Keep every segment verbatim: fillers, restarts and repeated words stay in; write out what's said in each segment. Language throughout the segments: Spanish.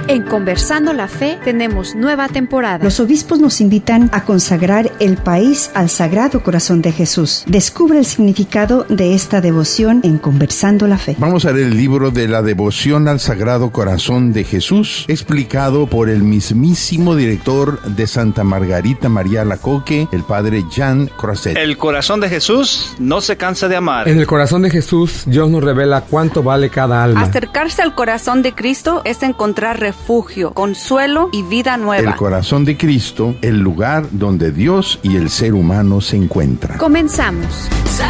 En Conversando la Fe tenemos nueva temporada. Los obispos nos invitan a consagrar el país al Sagrado Corazón de Jesús. Descubre el significado de esta devoción en Conversando la Fe. Vamos a leer el libro de la devoción al Sagrado Corazón de Jesús, explicado por el mismísimo director de Santa Margarita María Alacoque, el padre Jean Crozet. El corazón de Jesús no se cansa de amar. En el corazón de Jesús, Dios nos revela cuánto vale cada alma. Acercarse al corazón de Cristo es encontrar refugio, consuelo y vida nueva. El corazón de Cristo, el lugar donde Dios y el ser humano se encuentran. Comenzamos.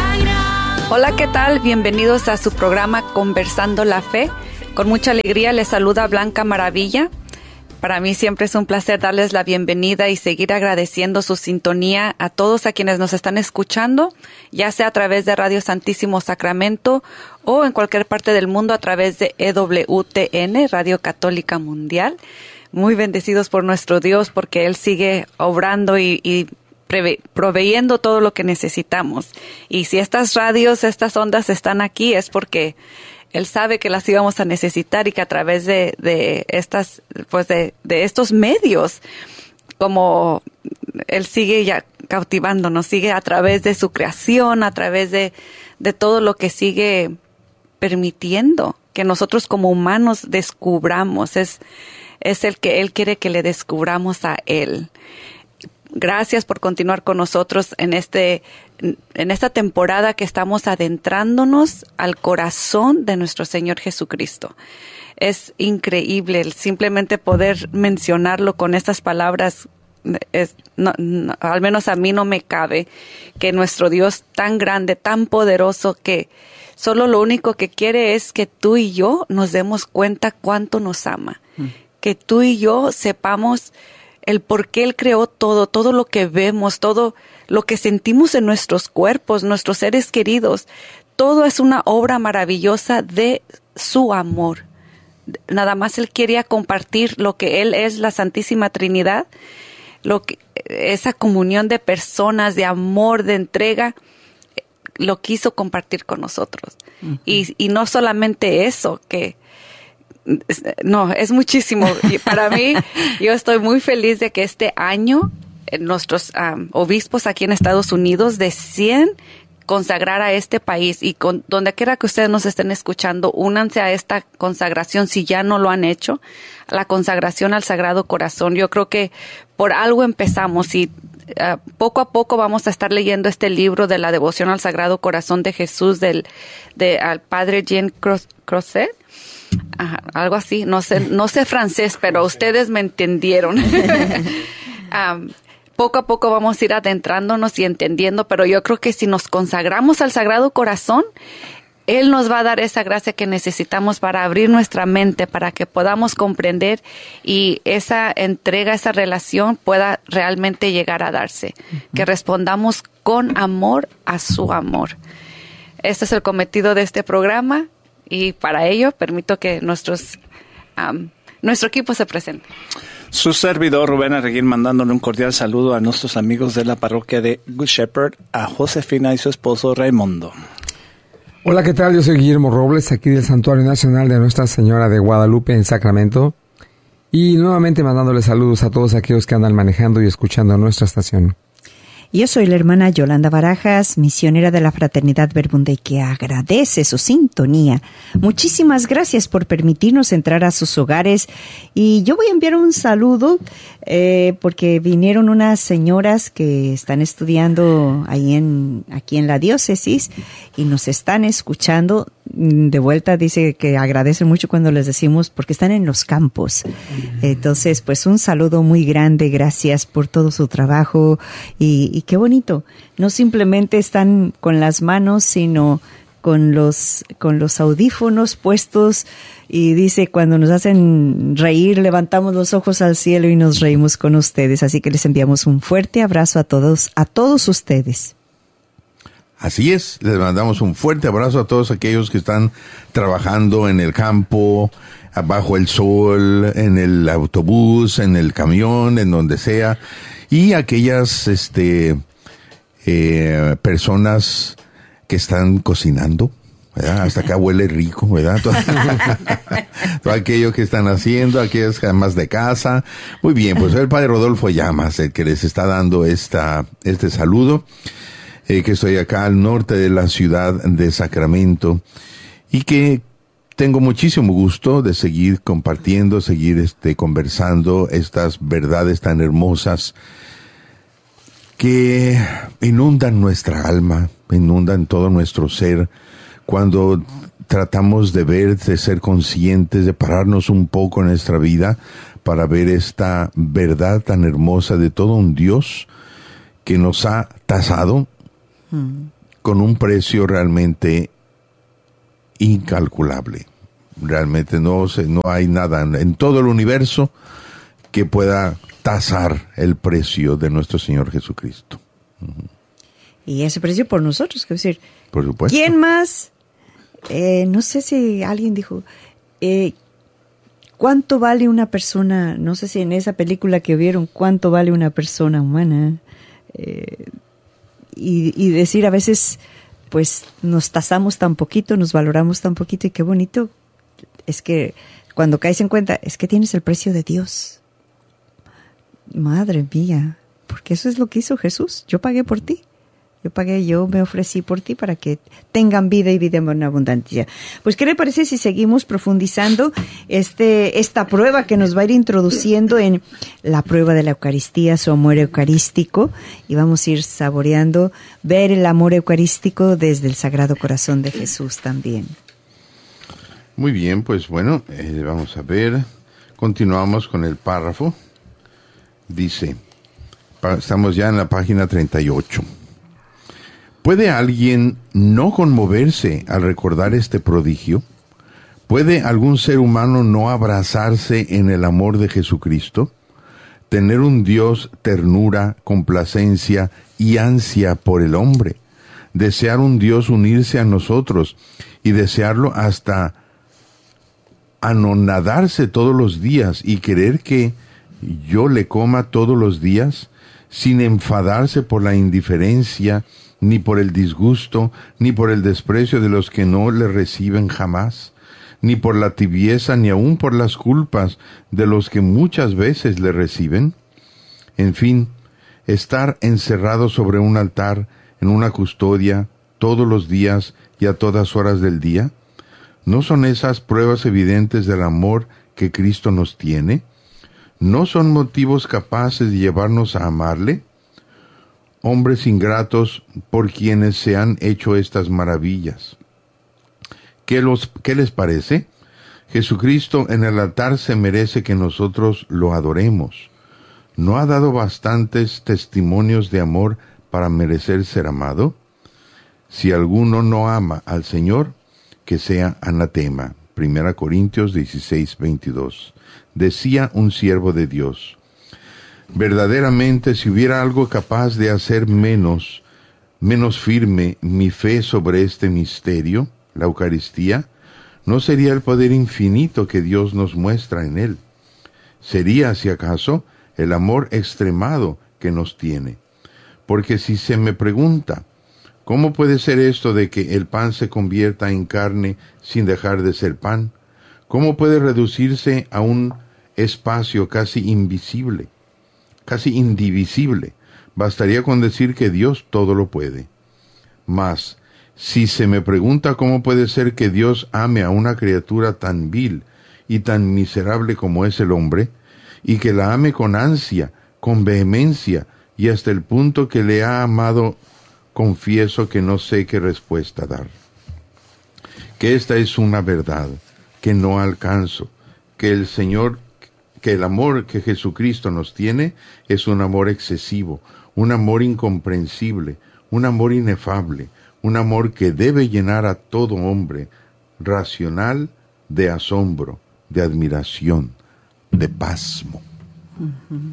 Hola, ¿qué tal? Bienvenidos a su programa Conversando la Fe. Con mucha alegría les saluda Blanca Maravilla. Para mí siempre es un placer darles la bienvenida y seguir agradeciendo su sintonía a todos a quienes nos están escuchando, ya sea a través de Radio Santísimo Sacramento o en cualquier parte del mundo a través de E W T N, Radio Católica Mundial. Muy bendecidos por nuestro Dios porque Él sigue obrando y, y preve- proveyendo todo lo que necesitamos. Y si estas radios, estas ondas están aquí es porque Él sabe que las íbamos a necesitar y que a través de, de estas, pues de, de estos medios, como Él sigue ya cautivándonos, sigue a través de su creación, a través de, de todo lo que sigue permitiendo que nosotros como humanos descubramos. Es, es el que Él quiere que le descubramos a Él. Gracias por continuar con nosotros en este en esta temporada que estamos adentrándonos al corazón de nuestro Señor Jesucristo. Es increíble el simplemente poder mencionarlo con estas palabras. Es, no, no, al menos a mí no me cabe que nuestro Dios tan grande, tan poderoso, que solo lo único que quiere es que tú y yo nos demos cuenta cuánto nos ama. Mm. Que tú y yo sepamos el por qué Él creó todo, todo lo que vemos, todo lo que sentimos en nuestros cuerpos, nuestros seres queridos. Todo es una obra maravillosa de su amor. Nada más Él quería compartir lo que Él es, la Santísima Trinidad, lo que, esa comunión de personas, de amor, de entrega, lo quiso compartir con nosotros. Uh-huh. Y, y no solamente eso, que no, es muchísimo. Y para mí, yo estoy muy feliz de que este año nuestros um, obispos aquí en Estados Unidos deciden consagrar a este país, y con donde quiera que ustedes nos estén escuchando, únanse a esta consagración si ya no lo han hecho, la consagración al Sagrado Corazón. Yo creo que por algo empezamos y uh, poco a poco vamos a estar leyendo este libro de la devoción al Sagrado Corazón de Jesús del de al padre Jean Crozet. Ajá, algo así, no sé, no sé francés, pero ustedes me entendieron. um, poco a poco vamos a ir adentrándonos y entendiendo, pero yo creo que si nos consagramos al Sagrado Corazón, Él nos va a dar esa gracia que necesitamos para abrir nuestra mente, para que podamos comprender y esa entrega, esa relación pueda realmente llegar a darse. Uh-huh. Que respondamos con amor a su amor. Este es el cometido de este programa. Y para ello, permito que nuestros um, nuestro equipo se presente. Su servidor, Rubén Arreguín, mandándole un cordial saludo a nuestros amigos de la parroquia de Good Shepherd, a Josefina y su esposo Raimundo. Hola, ¿qué tal? Yo soy Guillermo Robles, aquí del Santuario Nacional de Nuestra Señora de Guadalupe en Sacramento. Y nuevamente mandándole saludos a todos aquellos que andan manejando y escuchando nuestra estación. Yo soy la hermana Yolanda Barajas, misionera de la Fraternidad Verbunday, que agradece su sintonía. Muchísimas gracias por permitirnos entrar a sus hogares. Y yo voy a enviar un saludo eh, porque vinieron unas señoras que están estudiando ahí en, aquí en la diócesis y nos están escuchando. De vuelta dice que agradecen mucho cuando les decimos porque están en los campos. Entonces, pues un saludo muy grande, gracias por todo su trabajo y, y qué bonito. No simplemente están con las manos, sino con los con los audífonos puestos, y dice cuando nos hacen reír levantamos los ojos al cielo y nos reímos con ustedes. Así que les enviamos un fuerte abrazo a todos a todos ustedes. Así es, les mandamos un fuerte abrazo a todos aquellos que están trabajando en el campo, bajo el sol, en el autobús, en el camión, en donde sea, y aquellas este eh, personas que están cocinando, ¿verdad? Hasta acá huele rico, ¿verdad? Todo, todo aquello que están haciendo, aquellas amas de casa. Muy bien, pues el padre Rodolfo Llamas, el que les está dando esta, este saludo, eh, que estoy acá al norte de la ciudad de Sacramento, y que tengo muchísimo gusto de seguir compartiendo, seguir este, conversando estas verdades tan hermosas que inundan nuestra alma, inundan todo nuestro ser, cuando tratamos de ver, de ser conscientes, de pararnos un poco en nuestra vida para ver esta verdad tan hermosa de todo un Dios que nos ha tasado mm. con un precio realmente incalculable. Realmente no, no hay nada en todo el universo que pueda tasar el precio de nuestro Señor Jesucristo. Uh-huh. Y ese precio por nosotros, es decir, por supuesto. ¿Quién más? Eh, no sé si alguien dijo, eh, ¿cuánto vale una persona? No sé si en esa película que vieron, ¿cuánto vale una persona humana? Eh, y, y decir a veces, pues nos tasamos tan poquito, nos valoramos tan poquito, y qué bonito es que cuando caes en cuenta, es que tienes el precio de Dios. Madre mía, porque eso es lo que hizo Jesús. Yo pagué por ti. Yo pagué, yo me ofrecí por ti para que tengan vida y vida en abundancia. Pues, ¿qué le parece si seguimos profundizando este esta prueba que nos va a ir introduciendo en la prueba de la Eucaristía, su amor eucarístico? Y vamos a ir saboreando, ver el amor eucarístico desde el Sagrado Corazón de Jesús también. Muy bien, pues bueno, eh, vamos a ver. Continuamos con el párrafo. Dice, estamos ya en la página treinta y ocho. ¿Puede alguien no conmoverse al recordar este prodigio? ¿Puede algún ser humano no abrazarse en el amor de Jesucristo? Tener un Dios ternura, complacencia y ansia por el hombre. Desear un Dios unirse a nosotros y desearlo hasta anonadarse todos los días y querer que yo le coma todos los días, sin enfadarse por la indiferencia, ni por el disgusto, ni por el desprecio de los que no le reciben jamás, ni por la tibieza, ni aun por las culpas de los que muchas veces le reciben. En fin, estar encerrado sobre un altar, en una custodia, todos los días y a todas horas del día, ¿no son esas pruebas evidentes del amor que Cristo nos tiene? ¿No son motivos capaces de llevarnos a amarle? Hombres ingratos por quienes se han hecho estas maravillas. ¿Qué, los, ¿Qué les parece? Jesucristo en el altar se merece que nosotros lo adoremos. ¿No ha dado bastantes testimonios de amor para merecer ser amado? Si alguno no ama al Señor, que sea anatema. Primera Corintios dieciséis, veintidós. Decía un siervo de Dios: verdaderamente, si hubiera algo capaz de hacer menos, menos firme mi fe sobre este misterio, la Eucaristía, no sería el poder infinito que Dios nos muestra en él. Sería, si acaso, el amor extremado que nos tiene. Porque si se me pregunta, ¿cómo puede ser esto de que el pan se convierta en carne sin dejar de ser pan? ¿Cómo puede reducirse a un espacio casi invisible, casi indivisible? Bastaría con decir que Dios todo lo puede. Mas, si se me pregunta cómo puede ser que Dios ame a una criatura tan vil y tan miserable como es el hombre, y que la ame con ansia, con vehemencia, y hasta el punto que le ha amado, confieso que no sé qué respuesta dar. Que esta es una verdad que no alcanzo, que el Señor, que el amor que Jesucristo nos tiene es un amor excesivo, un amor incomprensible, un amor inefable, un amor que debe llenar a todo hombre, racional, de asombro, de admiración, de pasmo. Uh-huh.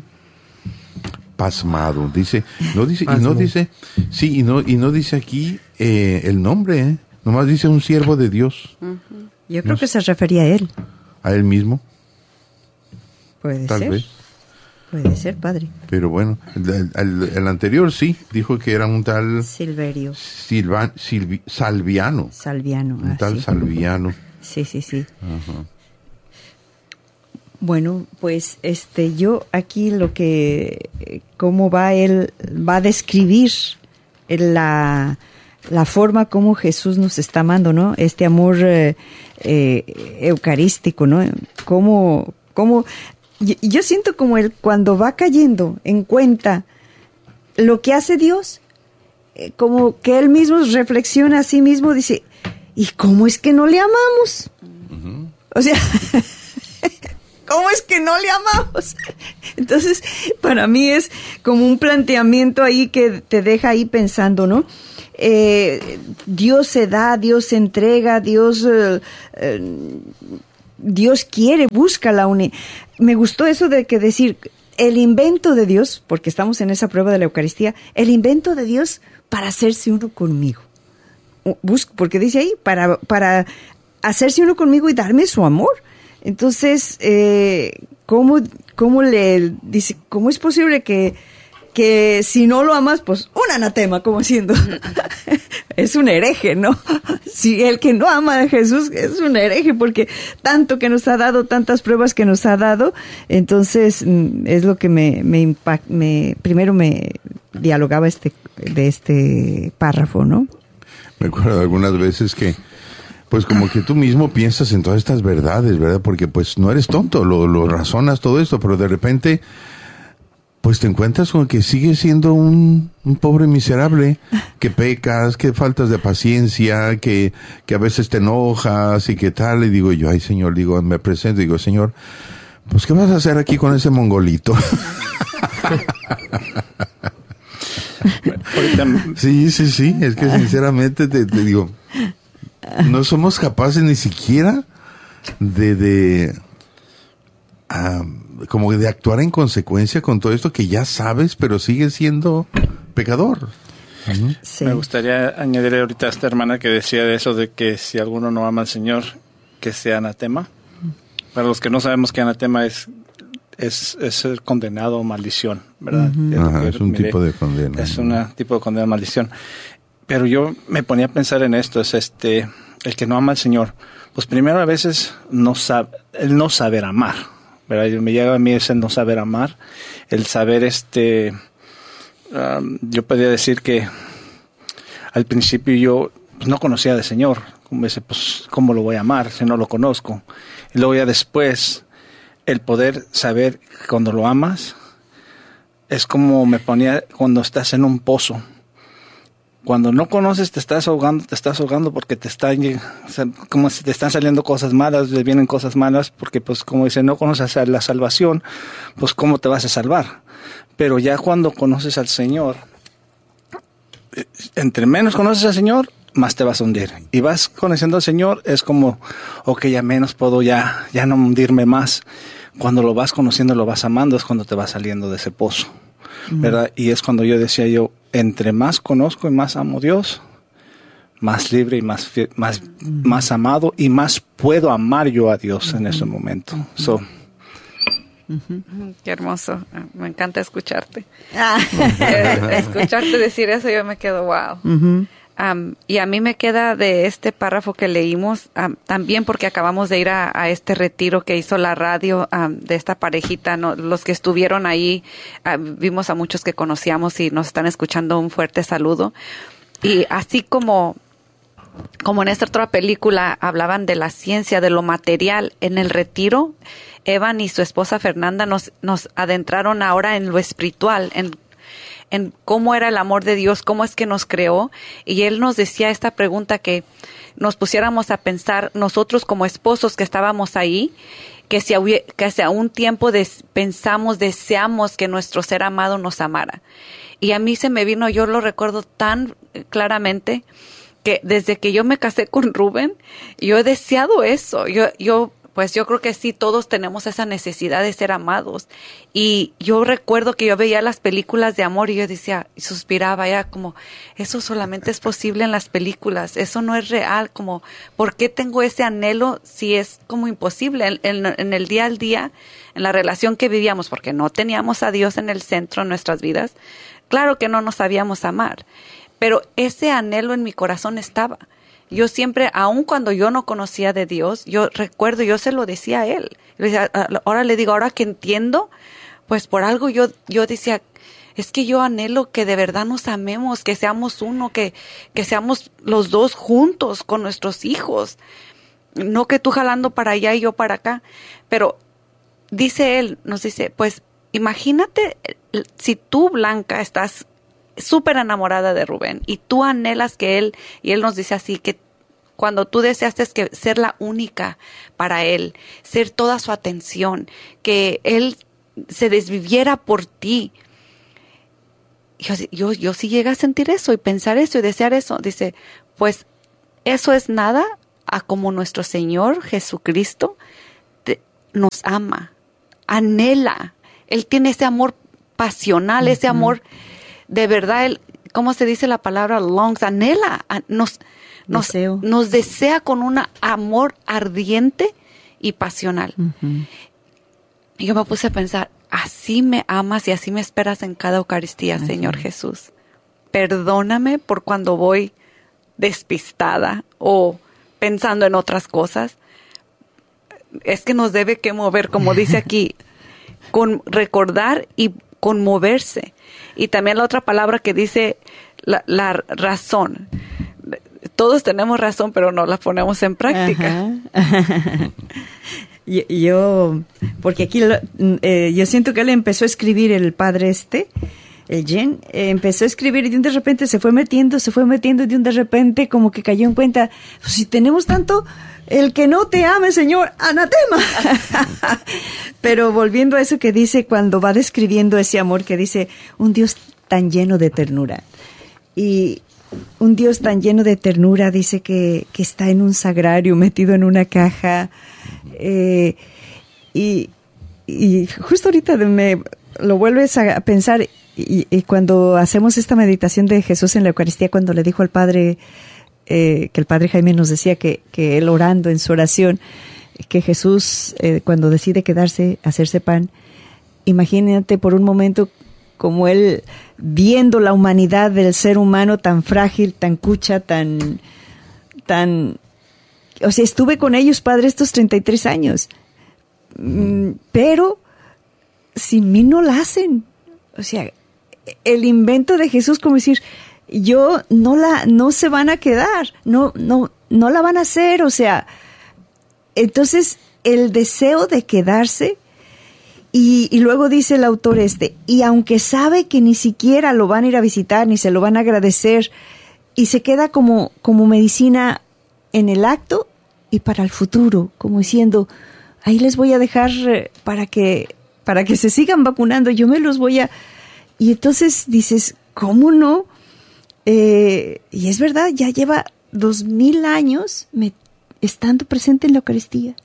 Pasmado, dice, no dice, y no dice, sí, y no, y no dice aquí eh, el nombre, ¿eh? Nomás dice un siervo de Dios. Uh-huh. Yo creo no que se refería a él. ¿A él mismo? Puede Tal ser. vez. Puede ser, padre. Pero bueno, el, el, el anterior sí, dijo que era un tal... Silverio. Silva, Silvi, Salviano. Salviano. Un ah, tal sí. Salviano. Sí, sí, sí. Ajá. Bueno, pues este, yo aquí lo que, cómo va él, va a describir la, la forma como Jesús nos está amando, ¿no? Este amor eh, eh, eucarístico, ¿no? Cómo, cómo, yo, yo siento como él cuando va cayendo en cuenta lo que hace Dios, eh, como que él mismo reflexiona a sí mismo, dice, ¿y cómo es que no le amamos? Uh-huh. O sea... ¿Cómo es que no le amamos? Entonces, para mí es como un planteamiento ahí que te deja ahí pensando, ¿no? Eh, Dios se da, Dios se entrega, Dios, eh, eh, Dios quiere, busca la unidad. Me gustó eso de que decir, el invento de Dios, porque estamos en esa prueba de la Eucaristía, el invento de Dios para hacerse uno conmigo. Bus- porque dice ahí, para, para hacerse uno conmigo y darme su amor. Entonces, eh, ¿cómo, cómo le dice, cómo es posible que, que si no lo amas, pues un anatema, como siendo, es un hereje, ¿no? Si el que no ama a Jesús es un hereje, porque tanto que nos ha dado, tantas pruebas que nos ha dado, entonces es lo que me, me impact, me, primero me dialogaba este, de este párrafo, ¿no? Me acuerdo algunas veces que pues como que tú mismo piensas en todas estas verdades, ¿verdad? Porque pues no eres tonto, lo, lo razonas todo esto, pero de repente pues te encuentras con que sigues siendo un, un pobre miserable, que pecas, que faltas de paciencia, que, que a veces te enojas y que tal, y digo yo, ay Señor, digo, me presento, digo, Señor, pues ¿qué vas a hacer aquí con ese mongolito? Sí, sí, sí, es que sinceramente te, te digo, no somos capaces ni siquiera de, de uh, como de actuar en consecuencia con todo esto que ya sabes, pero sigues siendo pecador. Uh-huh. Sí. Me gustaría añadir ahorita a esta hermana que decía de eso de que si alguno no ama al Señor, que sea anatema. Para los que no sabemos que anatema es es, es ser condenado o maldición, ¿verdad? Uh-huh. Es, Ajá, es un mire, tipo de condena. Es un tipo de condena, maldición. Pero yo me ponía a pensar en esto, es este, el que no ama al Señor, pues primero a veces no sabe, el no saber amar, ¿verdad? Me llega a mí ese no saber amar, el saber este, um, yo podría decir que al principio yo pues, no conocía al Señor, como dice, pues ¿cómo lo voy a amar si no lo conozco? Y luego ya después, el poder saber cuando lo amas, es como me ponía cuando estás en un pozo. Cuando no conoces te estás ahogando, te estás ahogando porque te están, como si te están saliendo cosas malas, te vienen cosas malas, porque pues como dice, no conoces la salvación, pues cómo te vas a salvar. Pero ya cuando conoces al Señor, entre menos conoces al Señor, más te vas a hundir. Y vas conociendo al Señor, es como, ok, ya menos puedo ya, ya no hundirme más. Cuando lo vas conociendo, lo vas amando, es cuando te vas saliendo de ese pozo, ¿verdad? Mm. Y es cuando yo decía yo, entre más conozco y más amo a Dios, más libre y más más mm. más amado y más puedo amar yo a Dios mm. en ese momento. Mm. So, uh-huh. Qué hermoso, me encanta escucharte. Ah. Escucharte decir eso yo me quedo wow. Uh-huh. Um, y a mí me queda de este párrafo que leímos, um, también porque acabamos de ir a, a este retiro que hizo la radio um, de esta parejita, ¿no? Los que estuvieron ahí, uh, vimos a muchos que conocíamos y nos están escuchando, un fuerte saludo. Y así como, como en esta otra película hablaban de la ciencia, de lo material, en el retiro, Evan y su esposa Fernanda nos, nos adentraron ahora en lo espiritual, en en cómo era el amor de Dios, cómo es que nos creó, y él nos decía esta pregunta que nos pusiéramos a pensar nosotros como esposos que estábamos ahí, que si, que si a un tiempo des, pensamos, deseamos que nuestro ser amado nos amara. Y a mí se me vino, yo lo recuerdo tan claramente, que desde que yo me casé con Rubén, yo he deseado eso, yo, yo pues yo creo que sí, todos tenemos esa necesidad de ser amados. Y yo recuerdo que yo veía las películas de amor y yo decía, y suspiraba, ya como, eso solamente es posible en las películas, eso no es real, como, ¿por qué tengo ese anhelo si es como imposible en, en, en el día al día, en la relación que vivíamos, porque no teníamos a Dios en el centro de nuestras vidas? Claro que no nos sabíamos amar, pero ese anhelo en mi corazón estaba. Yo siempre, aun cuando yo no conocía de Dios, yo recuerdo, yo se lo decía a él. Le decía, ahora le digo, ahora que entiendo, pues por algo yo, yo decía, es que yo anhelo que de verdad nos amemos, que seamos uno, que, que seamos los dos juntos con nuestros hijos. No que tú jalando para allá y yo para acá. Pero dice él, nos dice, pues imagínate si tú, Blanca, estás súper enamorada de Rubén y tú anhelas que él, y él nos dice así, que cuando tú deseaste que ser la única para él, ser toda su atención, que él se desviviera por ti. Yo, yo, yo sí llegué a sentir eso y pensar eso y desear eso. Dice, pues eso es nada a como nuestro Señor Jesucristo te, nos ama, anhela. Él tiene ese amor pasional, uh-huh. ese amor de verdad, él, ¿cómo se dice la palabra? Longs, anhela, nos, nos, nos desea con un amor ardiente y pasional. Uh-huh. Y yo me puse a pensar, así me amas y así me esperas en cada Eucaristía, uh-huh. Señor Jesús. Perdóname por cuando voy despistada o pensando en otras cosas. Es que nos debe que mover, como dice aquí, con recordar y conmoverse. Y también la otra palabra que dice la, la razón. Todos tenemos razón, pero no la ponemos en práctica. yo, yo, porque aquí eh, yo siento que él empezó a escribir, el padre este, el Jen, eh, empezó a escribir y de un de repente se fue metiendo, se fue metiendo y de un de repente como que cayó en cuenta, pues si tenemos tanto, el que no te ame, Señor, anatema. Pero volviendo a eso que dice cuando va describiendo ese amor, que dice, un Dios tan lleno de ternura. Y un Dios tan lleno de ternura dice que, que está en un sagrario, metido en una caja. Eh, y, y justo ahorita me lo vuelves a pensar, y, y cuando hacemos esta meditación de Jesús en la Eucaristía, cuando le dijo al Padre, eh, que el Padre Jaime nos decía que, que él orando en su oración, que Jesús, eh, cuando decide quedarse, hacerse pan, imagínate por un momento como él viendo la humanidad del ser humano tan frágil, tan cucha, tan, tan, o sea, estuve con ellos, Padre, estos treinta y tres años, mm, pero sin mí no la hacen. O sea, el invento de Jesús, como decir, yo no la, no se van a quedar, no, no, no la van a hacer, o sea, entonces el deseo de quedarse. Y, y luego dice el autor este, y aunque sabe que ni siquiera lo van a ir a visitar, ni se lo van a agradecer, y se queda como, como medicina en el acto y para el futuro, como diciendo, ahí les voy a dejar para que, para que se sigan vacunando, yo me los voy a... Y entonces dices, ¿cómo no? Eh, y es verdad, ya lleva dos mil años me, estando presente en la Eucaristía.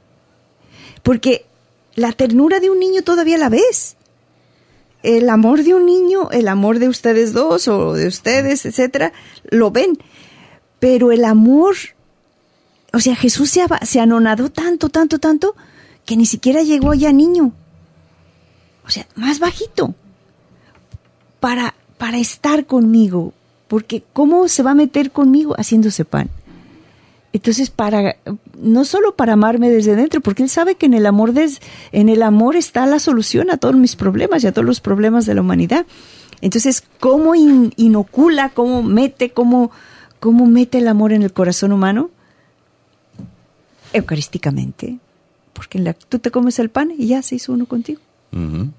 Porque la ternura de un niño todavía la ves. El amor de un niño, el amor de ustedes dos o de ustedes, etcétera, lo ven. Pero el amor, o sea, Jesús se, se anonadó tanto, tanto, tanto, que ni siquiera llegó ya niño. O sea, más bajito. Para, para estar conmigo. Porque ¿cómo se va a meter conmigo? Haciéndose pan. Entonces, para, no solo para amarme desde dentro, porque él sabe que en el amor des, en el amor está la solución a todos mis problemas y a todos los problemas de la humanidad. Entonces, ¿cómo in, inocula, cómo mete, cómo, cómo mete el amor en el corazón humano? Eucarísticamente. Porque en la, tú te comes el pan y ya se hizo uno contigo. Uh-huh.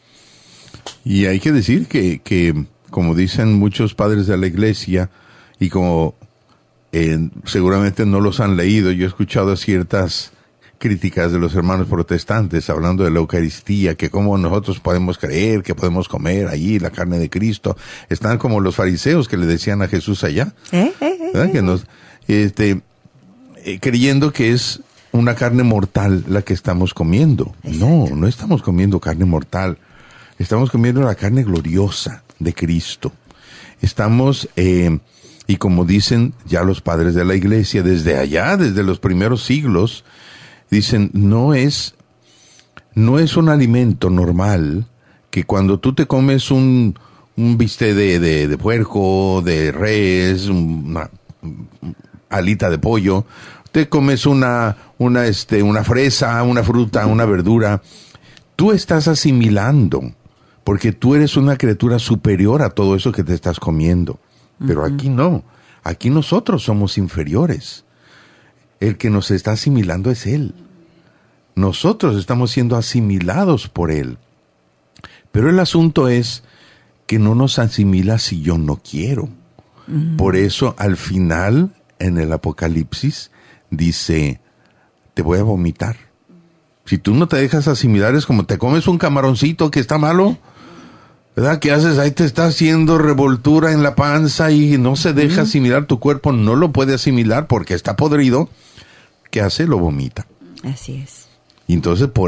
Y hay que decir que, que, como dicen muchos padres de la Iglesia, y como Eh, seguramente no los han leído. Yo he escuchado ciertas críticas de los hermanos protestantes hablando de la Eucaristía, que cómo nosotros podemos creer, que podemos comer allí la carne de Cristo. Están como los fariseos que le decían a Jesús allá, ¿Eh? ¿Eh? ¿Eh? que nos, este, eh, creyendo que es una carne mortal la que estamos comiendo. Exacto. No, no estamos comiendo carne mortal. Estamos comiendo la carne gloriosa de Cristo. Estamos, eh, y como dicen ya los padres de la iglesia, desde allá, desde los primeros siglos, dicen, no es, no es un alimento normal que cuando tú te comes un, un bistec de, de, de puerco, de res, una alita de pollo, te comes una, una, este, una fresa, una fruta, una verdura, tú estás asimilando, porque tú eres una criatura superior a todo eso que te estás comiendo. Pero aquí no, aquí nosotros somos inferiores. El que nos está asimilando es Él. Nosotros estamos siendo asimilados por Él. Pero el asunto es que no nos asimila si yo no quiero. Uh-huh. Por eso, al final, en el Apocalipsis, dice, te voy a vomitar. Si tú no te dejas asimilar, es como te comes un camaroncito que está malo, ¿verdad? ¿Qué haces? Ahí te está haciendo revoltura en la panza y no se deja uh-huh. asimilar, tu cuerpo no lo puede asimilar porque está podrido. ¿Qué hace? Lo vomita. Así es. Y entonces, por